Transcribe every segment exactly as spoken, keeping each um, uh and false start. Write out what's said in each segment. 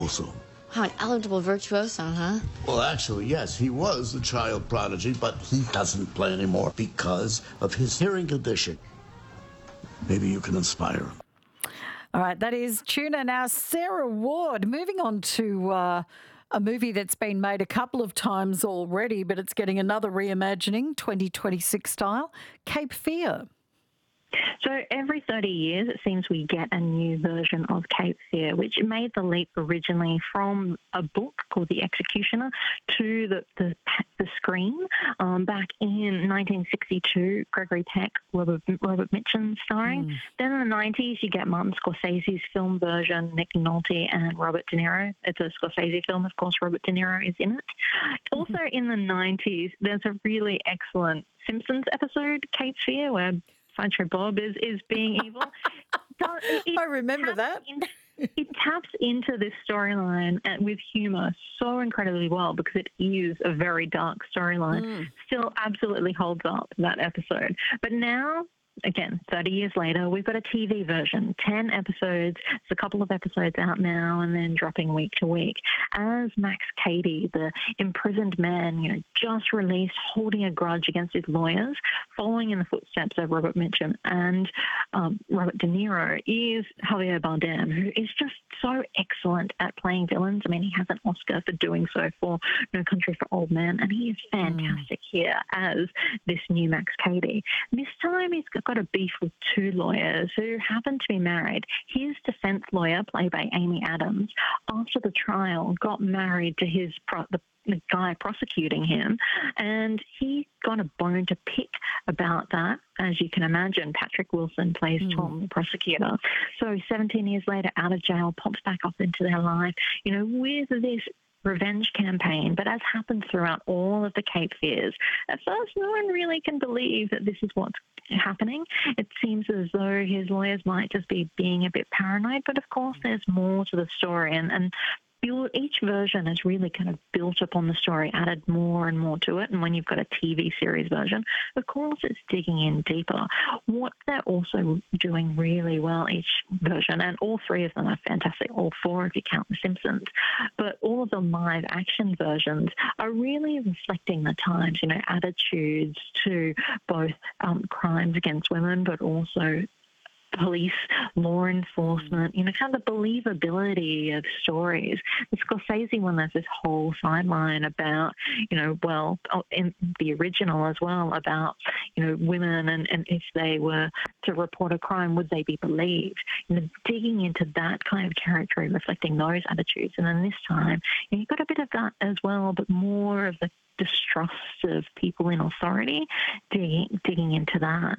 Also. How an eligible virtuoso, huh? Well, actually, yes, he was a child prodigy, but he doesn't play anymore because of his hearing condition. Maybe you can inspire him. All right, that is Tuna. Now, Sarah Ward, moving on to uh, a movie that's been made a couple of times already, but it's getting another reimagining, twenty twenty-six style, Cape Fear. So every thirty years, it seems we get a new version of Cape Fear, which made the leap originally from a book called The Executioner to the the, the screen. Um, back in nineteen sixty-two, Gregory Peck, Robert, Robert Mitchum starring. Mm. Then in the nineties, you get Martin Scorsese's film version, Nick Nolte and Robert De Niro. It's a Scorsese film, of course. Robert De Niro is in it. Also in the nineties, there's a really excellent Simpsons episode, Cape Fear, where Sideshow Bob is, is being evil. So it, it I remember that. In, it taps into this storyline with humour so incredibly well because it is a very dark storyline. Mm. Still absolutely holds up, that episode. But now, again, thirty years later, we've got a T V version, ten episodes. There's a couple of episodes out now and then dropping week to week. As Max Cady, the imprisoned man, you know, just released, holding a grudge against his lawyers, following in the footsteps of Robert Mitchum and um, Robert De Niro, is Javier Bardem, who is just so excellent at playing villains. I mean, he has an Oscar for doing so for No Country for Old Men, and he is fantastic mm. here as this new Max Cady. This time he's got a beef with two lawyers who happen to be married. His defense lawyer, played by Amy Adams, after the trial got married to his pro- the, the guy prosecuting him, and he got a bone to pick about that. As you can imagine, Patrick Wilson plays mm. Tom, the prosecutor. So seventeen years later, out of jail, pops back up into their life, you know, with this revenge campaign. But as happens throughout all of the Cape Fears, at first no one really can believe that this is what's happening. It seems as though his lawyers might just be being a bit paranoid, but of course there's more to the story, and, and each version has really kind of built upon the story, added more and more to it. And when you've got a T V series version, of course it's digging in deeper. What they're also doing really well, each version, and all three of them are fantastic, all four if you count The Simpsons, but all of the live action versions are really reflecting the times, you know, attitudes to both um, crimes against women, but also police, law enforcement, you know, kind of the believability of stories. The Scorsese one, there's this whole sideline about, you know, well, in the original as well, about, you know, women and, and if they were to report a crime, would they be believed? You know, digging into that kind of territory, reflecting those attitudes. And then this time, you know, you've got a bit of that as well, but more of the distrust of people in authority, digging, digging into that.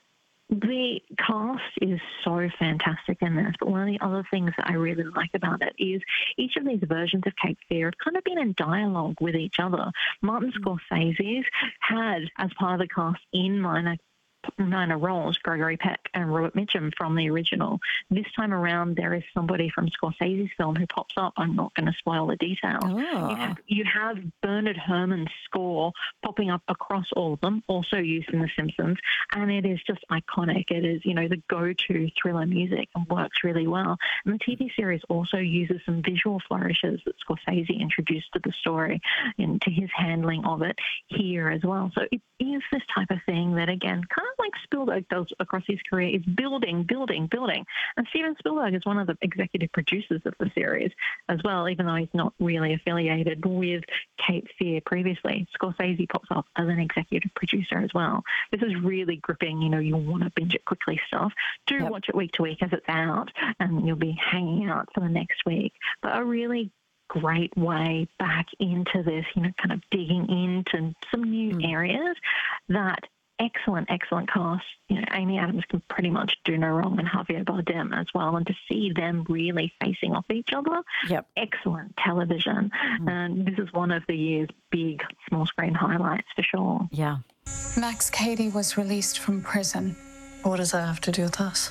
The cast is so fantastic in this, but one of the other things that I really like about it is each of these versions of Cape Fear have kind of been in dialogue with each other. Martin Scorsese's had, as part of the cast in minor minor roles, Gregory Peck and Robert Mitchum from the original. This time around, there is somebody from Scorsese's film who pops up. I'm not going to spoil the details. Oh. You, have, you have Bernard Herrmann's score popping up across all of them, also used in The Simpsons, and it is just iconic. It is, you know, the go-to thriller music and works really well. And the T V series also uses some visual flourishes that Scorsese introduced to the story and to his handling of it here as well. So it is this type of thing that, again, kind of like Spielberg does across his career, is building, building, building. And Steven Spielberg is one of the executive producers of the series as well, even though he's not really affiliated with Cape Fear previously. Scorsese pops up as an executive producer as well. This is really gripping, you know, you want to binge it quickly stuff. Do yep. watch it week to week as it's out, and you'll be hanging out for the next week. But a really great way back into this, you know, kind of digging into some new mm. areas that excellent, excellent cast. You know, Amy Adams can pretty much do no wrong, and Javier Bardem as well. And to see them really facing off each other, yep. excellent television. Mm. And this is one of the year's big small screen highlights for sure. Yeah. Max Cady was released from prison. What does that have to do with us?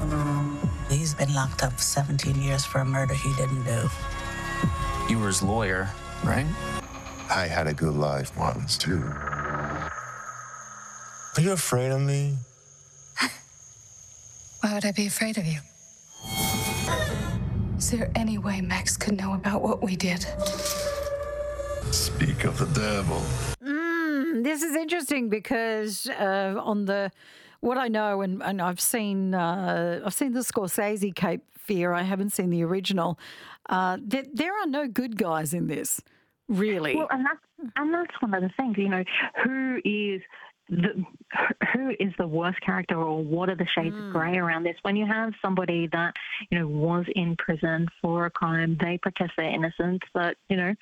He's been locked up for seventeen years for a murder he didn't do. You were his lawyer, right? I had a good life once, too. Are you afraid of me? Why would I be afraid of you? Is there any way Max could know about what we did? Speak of the devil. Mm, this is interesting because uh, on the what I know, and, and I've seen uh, I've seen the Scorsese Cape Fear. I haven't seen the original. Uh, there, there are no good guys in this, really. Well, and that's and that's one of the things. You know, who is the who is the worst character, or what are the shades mm. of grey around this? When you have somebody that you know was in prison for a crime, they protest their innocence, but you know.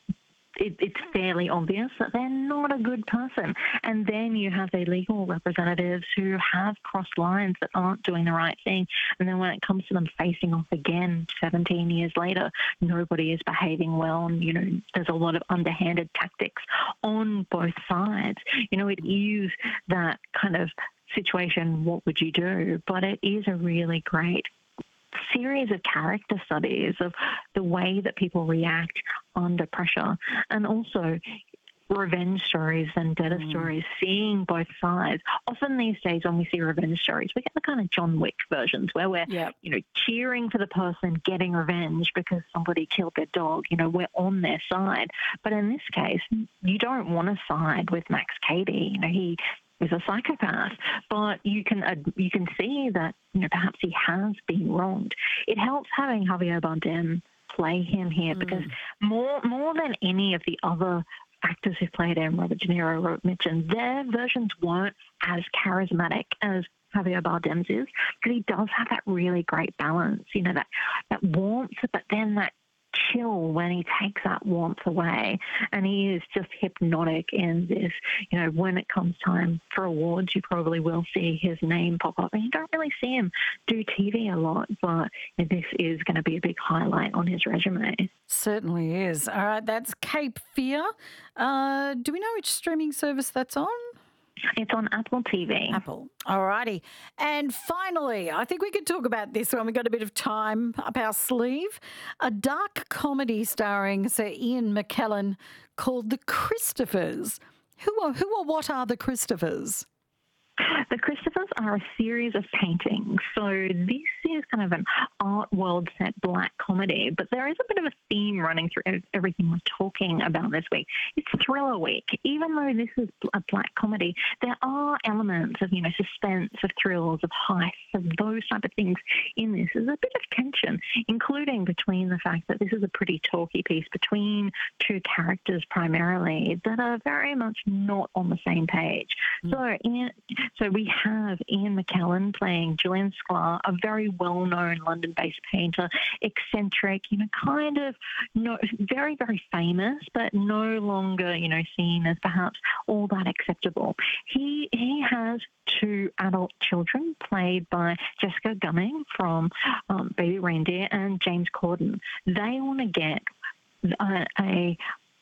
It, it's fairly obvious that they're not a good person. And then you have their legal representatives who have crossed lines that aren't doing the right thing. And then when it comes to them facing off again seventeen years later, nobody is behaving well. And, you know, there's a lot of underhanded tactics on both sides. You know, it is that kind of situation, what would you do? But it is a really great series of character studies of the way that people react under pressure, and also revenge stories and vendetta mm. stories, seeing both sides. Often these days when we see revenge stories, we get the kind of John Wick versions where we're, yep. you know, cheering for the person getting revenge because somebody killed their dog. You know, we're on their side. But in this case, you don't want to side with Max Cady. You know, he is a psychopath, but you can uh, you can see that you know perhaps he has been wronged. It helps having Javier Bardem play him here mm. because more more than any of the other actors who played him, Robert De Niro, Robert Mitchum, their versions weren't as charismatic as Javier Bardem's is, because he does have that really great balance, you know, that that warmth, but then that chill when he takes that warmth away, and he is just hypnotic in this. You know, when it comes time for awards, you probably will see his name pop up, and you don't really see him do T V a lot, but this is going to be a big highlight on his resume. Certainly is. All right, that's Cape Fear. Uh, do we know which streaming service that's on? It's on Apple T V. Apple. All righty. And finally, I think we could talk about this one. We've got a bit of time up our sleeve. A dark comedy starring Sir Ian McKellen called The Christophers. Who are, who or what are the Christophers? The Christophers are a series of paintings. So this is kind of an art world set black comedy, but there is a bit of a theme running through everything we're talking about this week. It's Thriller Week. Even though this is a black comedy, there are elements of, you know, suspense, of thrills, of heists, of those type of things in this. There's a bit of tension, including between the fact that this is a pretty talky piece between two characters primarily that are very much not on the same page. Mm. So in So we have Ian McKellen playing Julian Sklar, a very well-known London-based painter, eccentric, you know, kind of no, very, very famous, but no longer, you know, seen as perhaps all that acceptable. He he has two adult children played by Jessica Gumming from um, Baby Reindeer and James Corden. They want to get a, a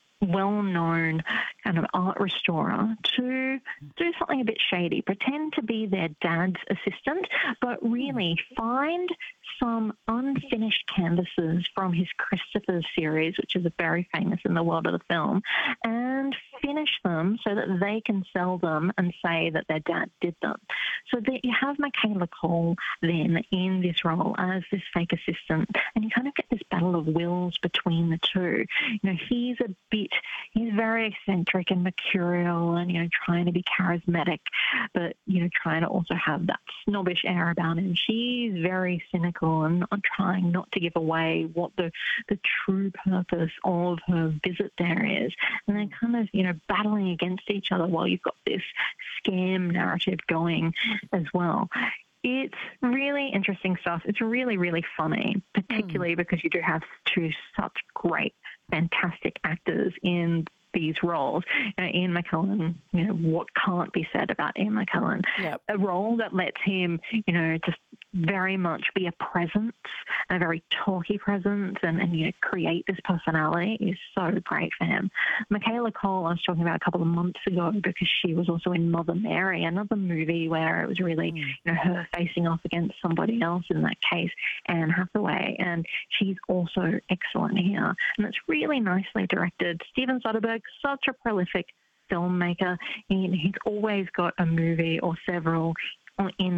well-known kind of art restorer to do something a bit shady, pretend to be their dad's assistant, but really find some unfinished canvases from his Christophers series, which is very famous in the world of the film, and finish them so that they can sell them and say that their dad did them. So that you have Michaela Cole then in this role as this fake assistant, and you kind of get this battle of wills between the two. You know, he's a bit, he's very eccentric and mercurial and, you know, trying to be charismatic, but, you know, trying to also have that snobbish air about him. She's very cynical and trying not to give away what the, the true purpose of her visit there is. And they're kind of, you know, battling against each other while you've got this scam narrative going as well. It's really interesting stuff. It's really, really funny, particularly mm. because you do have two such great, fantastic actors in these roles. You know, Ian McKellen, you know, what can't be said about Ian McKellen? Yep. A role that lets him, you know, just very much be a presence, a very talky presence, and, and you know, create this personality is so great for him. Michaela Cole, I was talking about a couple of months ago because she was also in Mother Mary, another movie where it was really, mm. you know, her facing off against somebody else, in that case, Anne Hathaway, and she's also excellent here. And it's really nicely directed. Steven Soderbergh, such a prolific filmmaker, and he's always got a movie or several in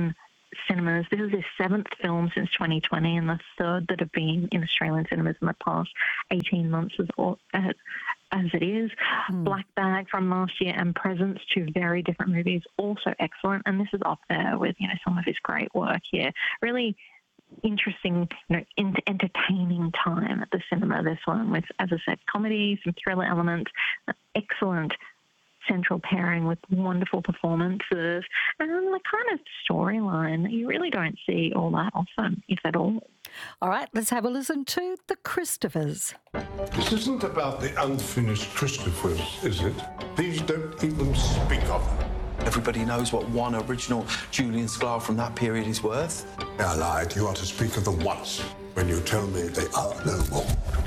cinemas. This is their seventh film since twenty twenty and the third that have been in Australian cinemas in the past eighteen months as, as, as it is. Mm. Black Bag from last year and Presence, two very different movies, also excellent. And this is up there with, you know, some of his great work here. Really interesting, you know, entertaining time at the cinema, this one, with, as I said, comedy, some thriller elements, excellent central pairing with wonderful performances, and the kind of storyline that you really don't see all that often, if at all. All right, let's have a listen to The Christophers. This isn't about the unfinished Christophers, is it? Please don't even speak of them. Everybody knows what one original Julian Sklar from that period is worth. I lied. You are to speak of them once when you tell me they are no more.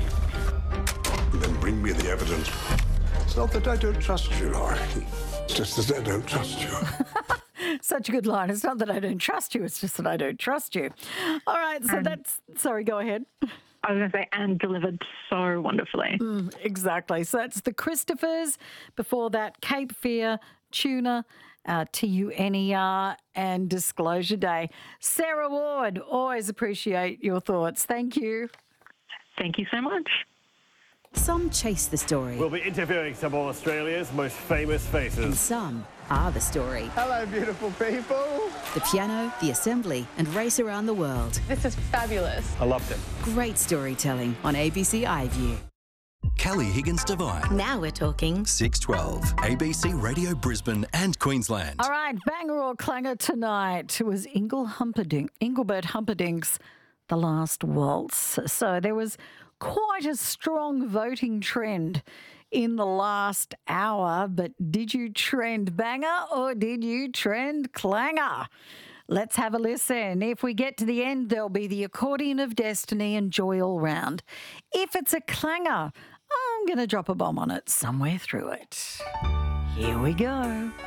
And then bring me the evidence. It's not that I don't trust you, Laurie. It's just that I don't trust you. Such a good line. It's not that I don't trust you, it's just that I don't trust you. All right, so and, that's... Sorry, go ahead. I was going to say, and delivered so wonderfully. Mm, exactly. So that's The Christophers. Before that, Cape Fear, Tuna, uh, T U N E R, and Disclosure Day. Sarah Ward, always appreciate your thoughts. Thank you. Thank you so much. Some chase the story. We'll be interviewing some of Australia's most famous faces. And some are the story. Hello, beautiful people. The piano, the assembly, and race around the world. This is fabulous. I loved it. Great storytelling on A B C iView. Kelly Higgins Devine. Now we're talking. six twelve, A B C Radio Brisbane and Queensland. All right, banger or clanger tonight was Ingle Humperdinck, Engelbert Humperdinck's The Last Waltz. So there was quite a strong voting trend in the last hour, but did you trend banger or did you trend clanger? Let's have a listen. If we get to the end, there'll be the accordion of destiny and joy all round. If it's a clanger, I'm going to drop a bomb on it somewhere through it. Here we go.